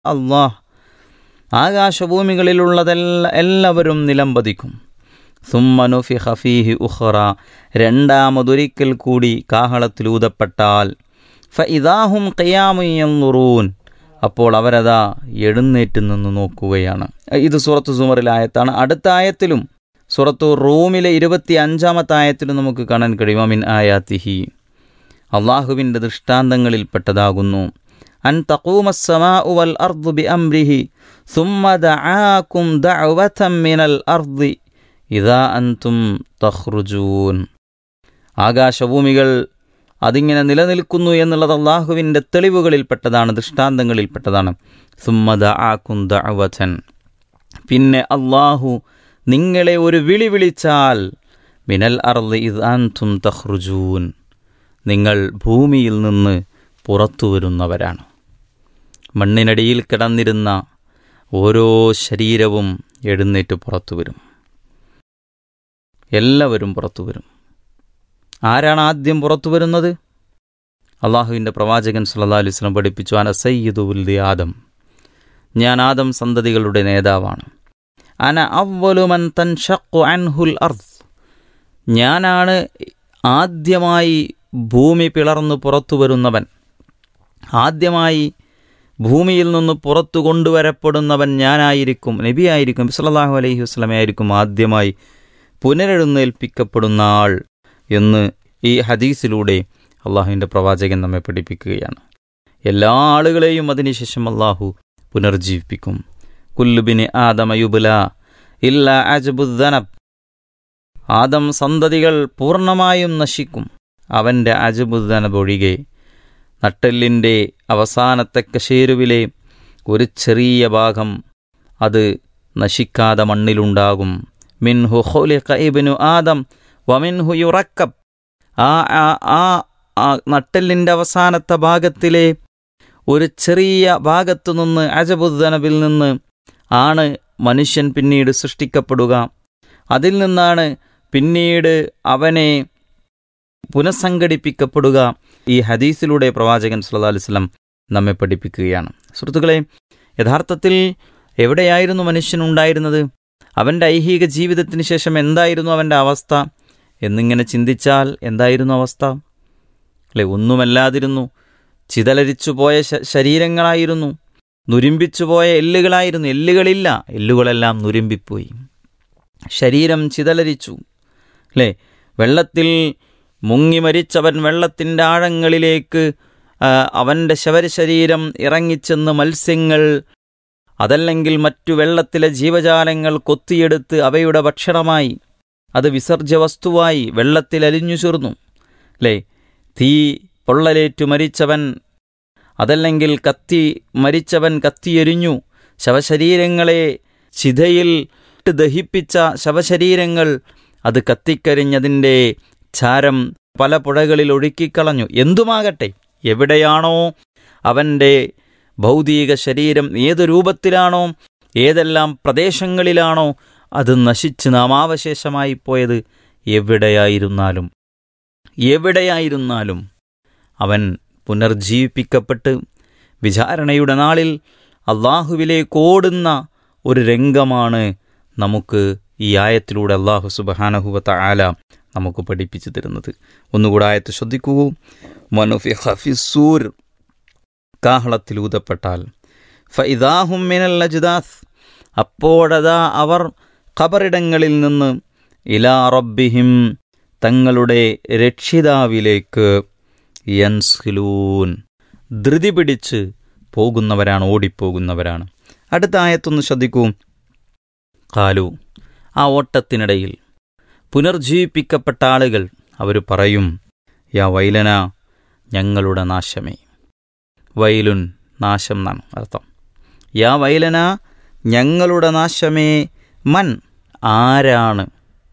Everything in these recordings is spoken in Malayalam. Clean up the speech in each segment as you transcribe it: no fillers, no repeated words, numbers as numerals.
അല്ലാഹ്. ആകാശഭൂമികളിലുള്ളതെല്ലാവരും നിലംപതിക്കും. സുമ്മ നുഫിഖ ഫീഹി ഉഖ്റ, രണ്ടാമതൊരിക്കൽ കൂടി കാഹളത്തിലൂതപ്പെട്ടാൽ ഫഇദാഹും ഖിയാമുൻ യൻദുറൂൻ, അപ്പോൾ അവരതാ എഴുന്നേറ്റ് നിന്ന് നോക്കുകയാണ്. ഇത് സൂറത്ത് സുമറിലെ ആയത്താണ്. അടുത്ത ആയത്തിലും സൂറത്തു റൂമിലെ 25-ാമത്തെ ആയത്തിലും നമുക്ക് കാണാൻ കഴിയും. മിൻ ആയാതിഹി, അള്ളാഹുവിൻ്റെ ദൃഷ്ടാന്തങ്ങളിൽപ്പെട്ടതാകുന്നു. അൻ തഖൂമസ് സമാഉ വൽ അർദു ബിഅംരിഹി സുമ്മ ദആകും ദഅവതൻ മിനൽ അർദി ഇദാ അൻതും തഖ്റുജൂൻ. ആകാശഭൂമികൾ അതിങ്ങനെ നിലനിൽക്കുന്നു എന്നുള്ളത് അള്ളാഹുവിൻ്റെ തെളിവുകളിൽപ്പെട്ടതാണ്, ദൃഷ്ടാന്തങ്ങളിൽപ്പെട്ടതാണ്. സുമ്മ ദഅകും ദഅവതൻ, പിന്നെ അള്ളാഹു നിങ്ങളെ ഒരു വിളി വിളിച്ചാൽ മിനൽ അർദി ഇദാ അൻതും തഖ്റുജൂൻ, നിങ്ങൾ ഭൂമിയിൽ നിന്ന് പുറത്തു വരുന്നവരാണ്. മണ്ണിനടിയിൽ കിടന്നിരുന്ന ഓരോ ശരീരവും എഴുന്നേറ്റ് പുറത്തു വരും. എല്ലാവരും പുറത്തു വരും. ആരാണ് ആദ്യം പുറത്തു വരുന്നത്? അള്ളാഹുവിൻ്റെ പ്രവാചകൻ സല്ലല്ലാഹു അലൈഹി വസല്ലം പഠിപ്പിച്ചു, അന സയ്യിദു വൽദി ആദം, ഞാൻ ആദം സന്തതികളുടെ നേതാവാണ്. അന അവ്വലു മൻ തൻഷഖു അൻഹുൽ അർദ്, ഞാനാണ് ആദ്യമായി ഭൂമി പിളർന്നു പുറത്തു വരുന്നവൻ. ആദ്യമായി ഭൂമിയിൽ നിന്ന് പുറത്തു കൊണ്ടുവരപ്പെടുന്നവൻ ഞാനായിരിക്കും, നബിയായിരിക്കും, സല്ലല്ലാഹു അലൈഹി വസല്ലമയായിരിക്കും ആദ്യമായി പുനരെഴുന്നേൽപ്പിക്കപ്പെടുന്ന ആൾ എന്ന് ഈ ഹദീസിലൂടെ അള്ളാഹുവിൻ്റെ പ്രവാചകൻ നമ്മെ പഠിപ്പിക്കുകയാണ്. എല്ലാ ആളുകളെയും അതിനുശേഷം അള്ളാഹു പുനർജീവിപ്പിക്കും. കുല്ലുബിനി ആദമ യുബ്ല ഇല്ലാ അജ്ബുദ്ദനബ്, ആദം സന്തതികൾ പൂർണ്ണമായും നശിക്കും, അവൻ്റെ അജ്ബുദ്ദനബ് ഒഴികെ. നട്ടെല്ലിൻ്റെ അവസാനത്തെ കശേരുവിലെ ഒരു ചെറിയ ഭാഗം അത് നശിക്കാതെ മണ്ണിലുണ്ടാകും. മിൻഹു ഖുലിഖ ഇബ്നു ആദം വമിൻഹു യുറക്കബ്, ആ നട്ടെല്ലിൻ്റെ അവസാനത്തെ ഭാഗത്തിലെ ഒരു ചെറിയ ഭാഗത്തു നിന്ന്, അജബുദ്ദനബിൽ നിന്ന് ആണ് മനുഷ്യൻ പിന്നീട് സൃഷ്ടിക്കപ്പെടുക. അതിൽ നിന്നാണ് പിന്നീട് അവനെ പുനഃസംഘടിപ്പിക്കപ്പെടുക. ഈ ഹദീസിലൂടെ പ്രവാചകൻ സല്ലല്ലാഹു അലൈഹി വസല്ലം നമ്മെ പഠിപ്പിക്കുകയാണ്. സുഹൃത്തുക്കളെ, യഥാർത്ഥത്തിൽ എവിടെയായിരുന്നു മനുഷ്യനുണ്ടായിരുന്നത്? അവൻ്റെ ഐഹിക ജീവിതത്തിന് ശേഷം എന്തായിരുന്നു അവൻ്റെ അവസ്ഥ എന്നിങ്ങനെ ചിന്തിച്ചാൽ എന്തായിരുന്നു അവസ്ഥ? അല്ലേ, ഒന്നുമല്ലാതിരുന്നു. ചിതലരിച്ചുപോയ ശരീരങ്ങളായിരുന്നു, നുരുമ്പിച്ചുപോയ എല്ലുകളായിരുന്നു. എല്ലുകളില്ല, എല്ലുകളെല്ലാം നുരുമ്പിപ്പോയി, ശരീരം ചിതലരിച്ചു. അല്ലേ, വെള്ളത്തിൽ മുങ്ങി മരിച്ചവൻ വെള്ളത്തിൻ്റെ ആഴങ്ങളിലേക്ക് അവൻ്റെ ശരീരം ഇറങ്ങിച്ചെന്ന് മത്സ്യങ്ങൾ അതല്ലെങ്കിൽ മറ്റു വെള്ളത്തിലെ ജീവജാലങ്ങൾ കൊത്തിയെടുത്ത് അവയുടെ ഭക്ഷണമായി, അത് വിസർജ്യ വസ്തുവായി വെള്ളത്തിൽ അലിഞ്ഞു ചേർന്നു. അല്ലേ, തീ പൊള്ളലേറ്റു മരിച്ചവൻ അതല്ലെങ്കിൽ മരിച്ചവൻ കത്തിയെരിഞ്ഞു. ശവശരീരങ്ങളെ ചിതയിൽ ദഹിപ്പിച്ച ശവശരീരങ്ങൾ അത് കത്തിക്കരിഞ്ഞതിൻ്റെ ചാരം പല പുഴകളിൽ ഒഴുക്കിക്കളഞ്ഞു. എന്തുമാകട്ടെ, എവിടെയാണോ അവൻ്റെ ഭൗതിക ശരീരം, ഏത് രൂപത്തിലാണോ, ഏതെല്ലാം പ്രദേശങ്ങളിലാണോ അത് നശിച്ച് നാമാവശേഷമായി പോയത്, എവിടെയായിരുന്നാലും അവൻ പുനർജീവിപ്പിക്കപ്പെട്ട് വിചാരണയുടെ നാളിൽ അള്ളാഹുവിലേക്ക് ഓടുന്ന ഒരു രംഗമാണ് നമുക്ക് ഈ ആയത്തിലൂടെ അള്ളാഹു സുബ്ഹാനഹു വ തആല നമുക്ക് പഠിപ്പിച്ചു തരുന്നത്. ഒന്നുകൂടെ ആയത്ത് ശ്രദ്ധിക്കൂ. വനുഫിഖ ഫിസ്സൂർ, കാഹളത്തിലൂതപ്പെട്ടാൽ ഫഇദാഹും മിനൽ അജ്ദാസ്, അപ്പോഴതാ അവർ ഖബറിടങ്ങളിൽ നിന്ന് ഇലാ റബ്ബിഹിം, തങ്ങളുടെ രക്ഷിതാവിലേക്ക് യൻസിലൂൻ, ധൃതി പിടിച്ച് പോകുന്നവരാണ്, ഓടിപ്പോകുന്നവരാണ്. അടുത്ത ആയത്തൊന്ന് ശ്രദ്ധിക്കൂ. ഖാലു, ആ ഓട്ടത്തിനിടയിൽ പുനർജീവിപ്പിക്കപ്പെട്ട ആളുകൾ അവർ പറയും, യാ വൈലന, ഞങ്ങളുടെ നാശമേ. വൈലുൻ, നാശം എന്നാണ് അർത്ഥം. യാ വൈലന, ഞങ്ങളുടെ നാശമേ. മൻ, ആരാണ്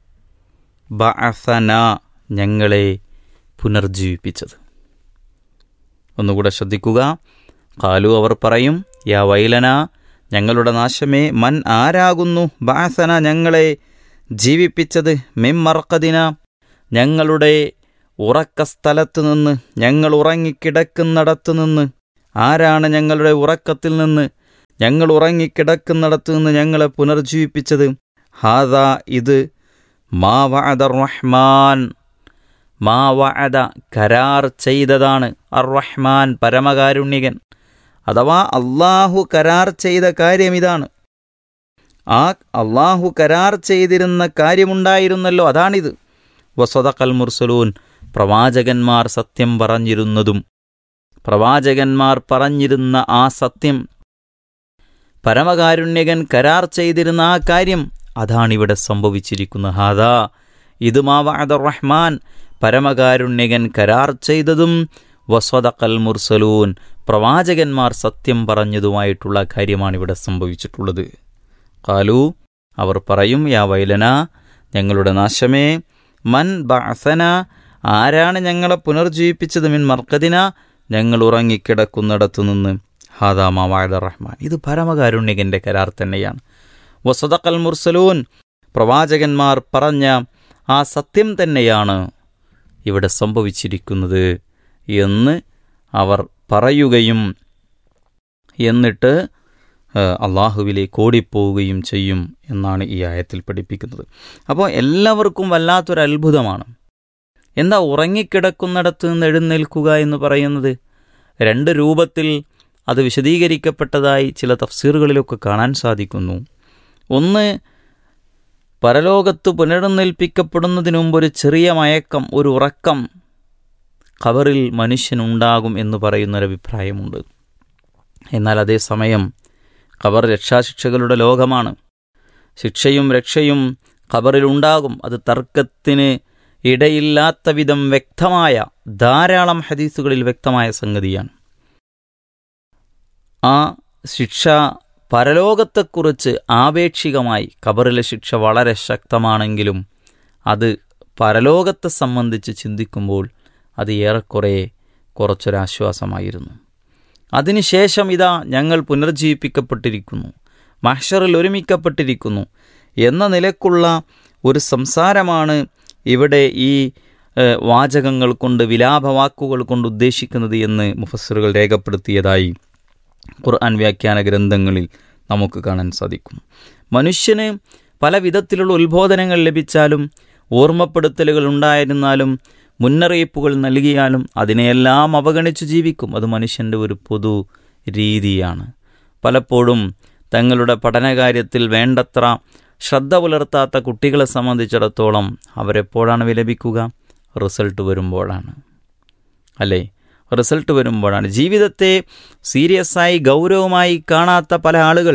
ബഅസന, ഞങ്ങളെ പുനർജീവിപ്പിച്ചത്. ഒന്നുകൂടെ ശ്രദ്ധിക്കുക. ഖാലു, അവർ പറയും, യാ വൈലന, ഞങ്ങളുടെ നാശമേ. മൻ, ആരാകുന്നു ബഅസന, ഞങ്ങളെ ജീവിപ്പിച്ചത്. മിൻ മർഖദിന, ഞങ്ങളുടെ ഉറക്കസ്ഥലത്തു നിന്ന്, ഞങ്ങൾ ഉറങ്ങിക്കിടക്കുന്നിടത്തു നിന്ന്. ആരാണ് ഞങ്ങളുടെ ഉറക്കത്തിൽ നിന്ന് ഞങ്ങൾ ഉറങ്ങിക്കിടക്കുന്നിടത്തു നിന്ന് ഞങ്ങളെ പുനർജീവിപ്പിച്ചത്. ഹാദാ ഇത് മാ വഅദ റഹ്മാൻ, മാ വഅദ കരാർ ചെയ്തതാണ്, അർ-റഹ്മാൻ പരമകാരുണ്യകൻ. അഥവാ അള്ളാഹു കരാർ ചെയ്ത കാര്യം ഇതാണ്. ആ അള്ളാഹു കരാർ ചെയ്തിരുന്ന കാര്യമുണ്ടായിരുന്നല്ലോ, അതാണിത്. വസദഖൽ മുർസലൂൻ, പ്രവാചകന്മാർ സത്യം പറഞ്ഞിരുന്നതും, പ്രവാചകന്മാർ പറഞ്ഞിരുന്ന ആ സത്യം, പരമകാരുണ്യകൻ കരാർ ചെയ്തിരുന്ന ആ കാര്യം, അതാണിവിടെ സംഭവിച്ചിരിക്കുന്നത്. ഹാദാ ഇത് മാ വഅദ റഹ്മാൻ, പരമകാരുണ്യകൻ കരാർ ചെയ്തതും, വസദഖൽ മുർസലൂൻ പ്രവാചകന്മാർ സത്യം പറഞ്ഞതുമായിട്ടുള്ള കാര്യമാണിവിടെ സംഭവിച്ചിട്ടുള്ളത്. ഖാലു അവർ പറയും, യാ വൈലന ഞങ്ങളുടെ നാശമേ, മൻ ബഅസന ആരാണ് ഞങ്ങളെ പുനർജീവിപ്പിച്ചത്, മിൻ മർഖദിന ഞങ്ങൾ ഉറങ്ങിക്കിടക്കുന്നിടത്തു നിന്ന്. ഹാദാ മാ വഅദ റഹ്മാൻ, ഇത് പരമകാരുണ്യകന്റെ കരാർ തന്നെയാണ്. വസദഖൽ മുർസലൂൻ പ്രവാചകന്മാർ പറഞ്ഞ ആ സത്യം തന്നെയാണ് ഇവിടെ സംഭവിച്ചിരിക്കുന്നത് എന്ന് അവർ പറയുകയും എന്നിട്ട് അള്ളാഹുവിലേക്ക് ഓടിപ്പോവുകയും ചെയ്യും എന്നാണ് ഈ ആയത്തിൽ പഠിപ്പിക്കുന്നത്. അപ്പോൾ എല്ലാവർക്കും വല്ലാത്തൊരു അത്ഭുതമാണ്. എന്താ ഉറങ്ങിക്കിടക്കുന്നിടത്ത് നിന്ന് എഴുന്നേൽക്കുക എന്ന് പറയുന്നത്? രണ്ട് രൂപത്തിൽ അത് വിശദീകരിക്കപ്പെട്ടതായി ചില തഫ്സീറുകളിലൊക്കെ കാണാൻ സാധിക്കുന്നു. ഒന്ന്, പരലോകത്ത് പുനരെഴുന്നേൽപ്പിക്കപ്പെടുന്നതിന് മുമ്പ് ഒരു ചെറിയ മയക്കം, ഒരു ഉറക്കം ഖബറിൽ മനുഷ്യനുണ്ടാകും എന്ന് പറയുന്നൊരഭിപ്രായമുണ്ട്. എന്നാൽ അതേസമയം ഖബർ രക്ഷാശിക്ഷകളുടെ ലോകമാണ്. ശിക്ഷയും രക്ഷയും ഖബറിലുണ്ടാകും. അത് തർക്കത്തിന് ഇടയില്ലാത്ത വിധം വ്യക്തമായ ധാരാളം ഹദീസുകളിൽ വ്യക്തമായ സംഗതിയാണ്. ആ ശിക്ഷ പരലോകത്തെക്കുറിച്ച് ആപേക്ഷികമായി ഖബറിലെ ശിക്ഷ വളരെ ശക്തമാണെങ്കിലും അത് പരലോകത്തെ സംബന്ധിച്ച് ചിന്തിക്കുമ്പോൾ അത് ഏറെക്കുറെ കുറച്ചൊരാശ്വാസമായിരുന്നു. അതിനുശേഷം ഇതാ ഞങ്ങൾ പുനർജീവിപ്പിക്കപ്പെട്ടിരിക്കുന്നു, മഹ്ശറിൽ ഒരുമിക്കപ്പെട്ടിരിക്കുന്നു എന്ന നിലക്കുള്ള ഒരു സംസാരമാണ് ഇവിടെ ഈ വാചകങ്ങൾ കൊണ്ട്, വിലാപവാക്കുകൾ കൊണ്ട് ഉദ്ദേശിക്കുന്നത് എന്ന് മുഫസ്സിറുകൾ രേഖപ്പെടുത്തിയതായി ഖുർആൻ വ്യാഖ്യാന ഗ്രന്ഥങ്ങളിൽ നമുക്ക് കാണാൻ സാധിക്കും. മനുഷ്യന് പല വിധത്തിലുള്ള ഉത്ബോധനങ്ങൾ ലഭിച്ചാലും, ഓർമ്മപ്പെടുത്തലുകൾ ഉണ്ടായിരുന്നാലും, മുന്നറിയിപ്പുകൾ നൽകിയാലും അതിനെയെല്ലാം അവഗണിച്ചു ജീവിക്കും. അത് മനുഷ്യൻ്റെ ഒരു പൊതു രീതിയാണ്. പലപ്പോഴും തങ്ങളുടെ പഠനകാര്യത്തിൽ വേണ്ടത്ര ശ്രദ്ധ പുലർത്താത്ത കുട്ടികളെ സംബന്ധിച്ചിടത്തോളം അവരെപ്പോഴാണ് വിലപിക്കുക? റിസൾട്ട് വരുമ്പോഴാണ്, അല്ലേ? റിസൾട്ട് വരുമ്പോഴാണ്. ജീവിതത്തെ സീരിയസായി ഗൗരവമായി കാണാത്ത പല ആളുകൾ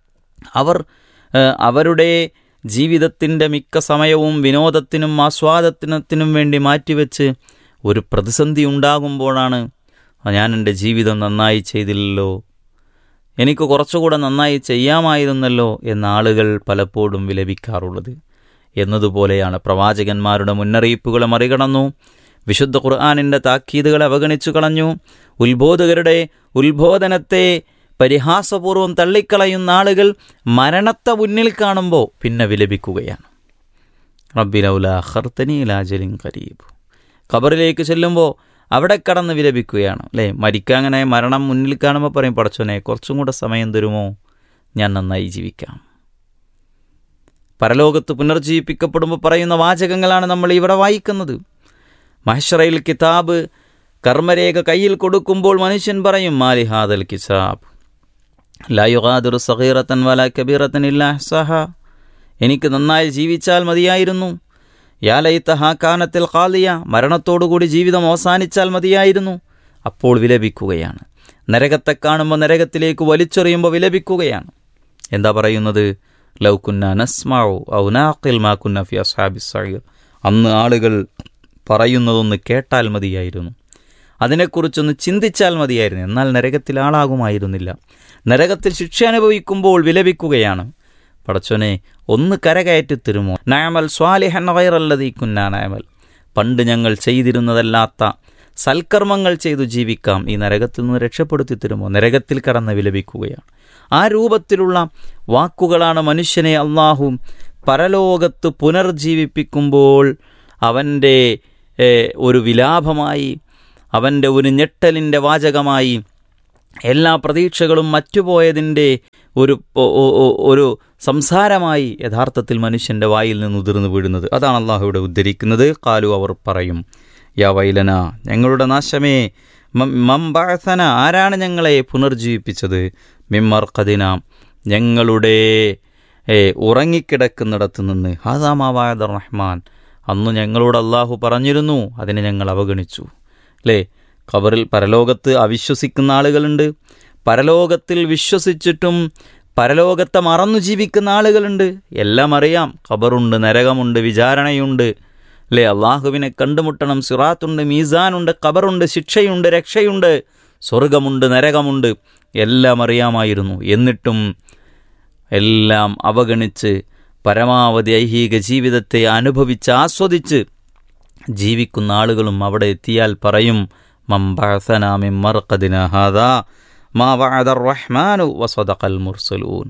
അവരുടെ ജീവിതത്തിൻ്റെ മിക്ക സമയവും വിനോദത്തിനും ആസ്വാദനത്തിനും വേണ്ടി മാറ്റിവെച്ച് ഒരു പ്രതിസന്ധി ഉണ്ടാകുമ്പോഴാണ് ഞാൻ എൻ്റെ ജീവിതം നന്നായി ചെയ്തില്ലല്ലോ, എനിക്ക് കുറച്ചുകൂടെ നന്നായി ചെയ്യാമായിരുന്നല്ലോ എന്ന ആളുകൾ പലപ്പോഴും വിലപിക്കാറുള്ളത്. എന്നതുപോലെയാണ് പ്രവാചകന്മാരുടെ മുന്നറിയിപ്പുകളെ മറികടന്നു, വിശുദ്ധ ഖുർആനിൻ്റെ താക്കീതുകളെ അവഗണിച്ചു കളഞ്ഞു, ഉത്ബോധകരുടെ ഉത്ബോധനത്തെ പരിഹാസപൂർവ്വം തള്ളിക്കളയുന്ന ആളുകൾ മരണത്തെ മുന്നിൽ കാണുമ്പോൾ പിന്നെ വിലപിക്കുകയാണ്. റബ്ബി ലൗലാ അഖർതനി ഇലാ അജലിൻ ഖരീബ്. ഖബറിലേക്ക് ചെല്ലുമ്പോൾ അവിടെ കടന്ന് വിലപിക്കുകയാണ്, അല്ലേ? മരിക്കാങ്ങനെ മരണം മുന്നിൽ കാണുമ്പോൾ പറയും, പടച്ചോനെ കുറച്ചും കൂടെ സമയം തരുമോ, ഞാൻ നന്നായി ജീവിക്കാം. പരലോകത്ത് പുനർജീവിപ്പിക്കപ്പെടുമ്പോൾ പറയുന്ന വാചകങ്ങളാണ് നമ്മൾ ഇവിടെ വായിക്കുന്നത്. മഹ്ശറയിൽ കിതാബ്, കർമ്മരേഖ കയ്യിൽ കൊടുക്കുമ്പോൾ മനുഷ്യൻ പറയും, മാലി ഹാദൽ കിതാബ് ലാ യുഗാദിറു സഗീറതൻ വലാ കബീറതൻ ഇല്ലാ അഹ്സാഹാ. എനിക്ക് നന്നായി ജീവിച്ചാൽ മതിയായിരുന്നു. യാ ലൈതഹാ കാനത്തിൽ ഖാദിയ, മരണത്തോടുകൂടി ജീവിതം അവസാനിച്ചാൽ മതിയായിരുന്നു. അപ്പോൾ വിലപിക്കുകയാണ്. നരകത്തെ കാണുമ്പോൾ നരകത്തിലേക്ക് വലിച്ചെറിയുമ്പോൾ വിലപിക്കുകയാണ്. എന്താ പറയുന്നത്? ലൗ കുന്നാ നസ്മഉ ഔ നാഖിൽ മാ കുന്നാ ഫി അസ്ഹാബിസ് സഈർ. അന്ന് ആളുകൾ പറയുന്നതൊന്ന് കേട്ടാൽ മതിയായിരുന്നു, അതിനെക്കുറിച്ചൊന്ന് ചിന്തിച്ചാൽ മതിയായിരുന്നു, എന്നാൽ നരകത്തിൽ ആളാകുമായിരുന്നില്ല. നരകത്തിൽ ശിക്ഷ അനുഭവിക്കുമ്പോൾ വിലപിക്കുകയാണ്, പടച്ചോനെ ഒന്ന് കരകയറ്റി തരുമോ, നഅമൽ സ്വാലിഹൻ ഗൈറല്ലദീ കുന്നാ നഅമൽ. പണ്ട് ഞങ്ങൾ ചെയ്തിരുന്നതല്ലാത്ത സൽക്കർമ്മങ്ങൾ ചെയ്തു ജീവിക്കാം, ഈ നരകത്തിൽ നിന്ന് രക്ഷപ്പെടുത്തി തരുമോ. നരകത്തിൽ കടന്ന് വിലപിക്കുകയാണ്. ആ രൂപത്തിലുള്ള വാക്കുകളാണ് മനുഷ്യനെ അള്ളാഹു പരലോകത്ത് പുനർജീവിപ്പിക്കുമ്പോൾ അവൻ്റെ ഒരു വിലാപമായി, അവൻ്റെ ഒരു ഞെട്ടലിൻ്റെ വാചകമായി എല്ലാ പ്രതീക്ഷകളും മറ്റുപോയതിൻ്റെ ഒരു സംസാരമായി യഥാർത്ഥത്തിൽ മനുഷ്യൻ്റെ വായിൽ നിന്ന് ഉതിർന്നു വീഴുന്നത്. അതാണ് അള്ളാഹു ഇവിടെ ഉദ്ധരിക്കുന്നത്. ഖാലു, അവർ പറയും, യാ വൈലന, ഞങ്ങളുടെ നാശമേ, മം ബഅസന, ആരാണ് ഞങ്ങളെ പുനർജീവിപ്പിച്ചത്, മിൻ മർഖദിന, ഞങ്ങളുടെ ഉറങ്ങിക്കിടക്കുന്നിടത്ത് നിന്ന്, ഹാദാ മാ വഅദ റഹ്മാൻ, അന്ന് ഞങ്ങളോട് അള്ളാഹു പറഞ്ഞിരുന്നു, അതിനെ ഞങ്ങൾ അവഗണിച്ചു. അല്ലേ? ഖബറിൽ പരലോകത്ത് അവിശ്വസിക്കുന്ന ആളുകളുണ്ട്, പരലോകത്തിൽ വിശ്വസിച്ചിട്ടും പരലോകത്തെ മറന്നു ജീവിക്കുന്ന ആളുകളുണ്ട്. എല്ലാം അറിയാം, ഖബറുണ്ട്, നരകമുണ്ട്, വിചാരണയുണ്ട്, അല്ലേ? അള്ളാഹുവിനെ കണ്ടുമുട്ടണം, സിറാത്തുണ്ട്, മീസാനുണ്ട്, ഖബറുണ്ട്, ശിക്ഷയുണ്ട്, രക്ഷയുണ്ട്, സ്വർഗമുണ്ട്, നരകമുണ്ട്, എല്ലാം അറിയാമായിരുന്നു. എന്നിട്ടും എല്ലാം അവഗണിച്ച് പരമാവധി ഐഹിക ജീവിതത്തെ അനുഭവിച്ച് ആസ്വദിച്ച് ജീവിക്കുന്ന ആളുകളും അവിടെ എത്തിയാൽ പറയും, മൻ ബഅസനാ മിൻ മർഖദിനാ ഹാദാ മാ വഅദ റഹ്മാനു വസദഖൽ മുർസലൂൻ.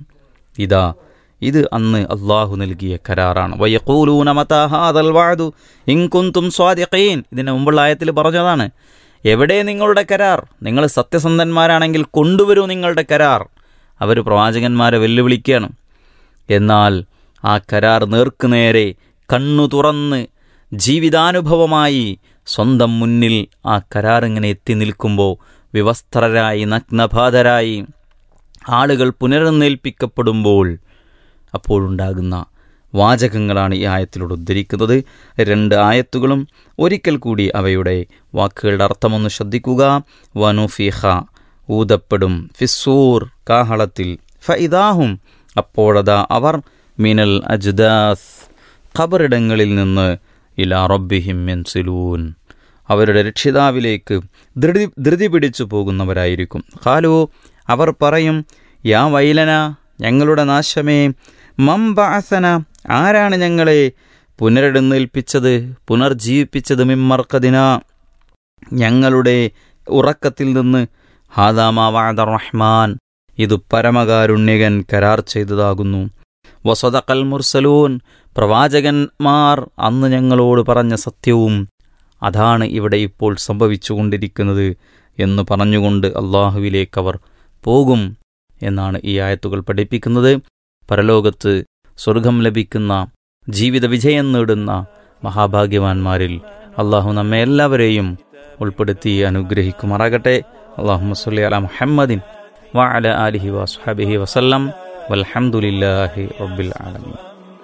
ഇത് അന്ന് അള്ളാഹു നൽകിയ കരാറാണ്. വയഖൂലൂന മതാ ഹാദൽ വഅദു ഇൻ കുൻതും സ്വാദിഖീൻ. ഇതിന് മുമ്പുള്ള ആയത്തിൽ പറഞ്ഞതാണ്, എവിടെ നിങ്ങളുടെ കരാർ? നിങ്ങൾ സത്യസന്ധന്മാരാണെങ്കിൽ കൊണ്ടുവരൂ നിങ്ങളുടെ കരാർ. അവർ പ്രവാചകന്മാരെ വെല്ലുവിളിക്കുകയാണ്. എന്നാൽ ആ കരാർ നേർക്കുനേരെ കണ്ണു തുറന്ന് ജീവിതാനുഭവമായി സ്വന്തം മുന്നിൽ ആ കരാർ ഇങ്ങനെ എത്തി നിൽക്കുമ്പോൾ വിവസ്ത്രരായി നഗ്നപാതരായി ആളുകൾ പുനരെഴുന്നേൽപ്പിക്കപ്പെടുമ്പോൾ അപ്പോഴുണ്ടാകുന്ന വാചകങ്ങളാണ് ഈ ആയത്തിലൂടെ ഉദ്ധരിക്കുന്നത്. 2 ആയത്തുകളും ഒരിക്കൽ കൂടി അവയുടെ വാക്കുകളുടെ അർത്ഥമൊന്ന് ശ്രദ്ധിക്കുക. വനുഫിഖ, ഊതപ്പെടും, ഫിസ്സൂർ, കാഹളത്തിൽ, ഫഇദാഹും, അപ്പോഴതാ അവർ, മിനൽ അജ്ദാസ്, ഖബറിടങ്ങളിൽ നിന്ന്, ഇലാ റബ്ബിഹിം യൻസിലൂൻ, അവരുടെ രക്ഷിതാവിലേക്ക് ധൃതി പിടിച്ചു പോകുന്നവരായിരിക്കും. ഖാലു, അവർ പറയും, യാ വൈലന, ഞങ്ങളുടെ നാശമേ, മം ബഅസന, ആരാണ് ഞങ്ങളെ പുനരെഴുന്നേൽപ്പിച്ചത്, പുനർജീവിപ്പിച്ചത്, മിൻ മർഖദിന, ഞങ്ങളുടെ ഉറക്കത്തിൽ നിന്ന്, ഹാദാ മാ വഅദ റഹ്മാൻ, ഇത് പരമകാരുണ്യകൻ കരാർ ചെയ്തതാകുന്നു. വസദഖൽ മുർസലൂൻ, പ്രവാചകന്മാർ അന്ന് ഞങ്ങളോട് പറഞ്ഞ സത്യവും അതാണ് ഇവിടെ ഇപ്പോൾ സംഭവിച്ചുകൊണ്ടിരിക്കുന്നത് എന്ന് പറഞ്ഞുകൊണ്ട് അള്ളാഹുവിലേക്കവർ പോകും എന്നാണ് ഈ ആയത്തുകൾ പഠിപ്പിക്കുന്നത്. പരലോകത്ത് സ്വർഗം ലഭിക്കുന്ന, ജീവിത വിജയം നേടുന്ന മഹാഭാഗ്യവാന്മാരിൽ അള്ളാഹു നമ്മെ എല്ലാവരെയും ഉൾപ്പെടുത്തി അനുഗ്രഹിക്കുമാറാകട്ടെ. അല്ലാഹുമ്മ സ്വല്ലി അലാ മുഹമ്മദിൻ വഅലാ ആലിഹി വസ്ഹബിഹി വസല്ലം വൽഹംദുലില്ലാഹി റബ്ബിൽ ആലമീൻ.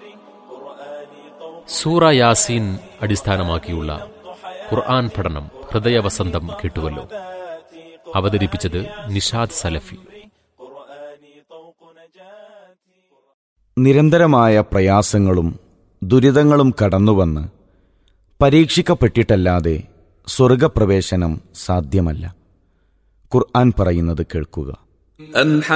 സൂറ യാസീൻ അടിസ്ഥാനമാക്കിയുള്ള ഖുർആൻ പഠനം ഹൃദയവസന്തം കേട്ടുവല്ലോ. അവതരിപ്പിച്ചത് നിഷാദ് സലഫി. നിരന്തരമായ പ്രയാസങ്ങളും ദുരിതങ്ങളും കടന്നുവന്ന് പരീക്ഷിക്കപ്പെട്ടിട്ടല്ലാതെ സ്വർഗപ്രവേശനം സാധ്യമല്ല. ഖുർആൻ പറയുന്നത് കേൾക്കുക.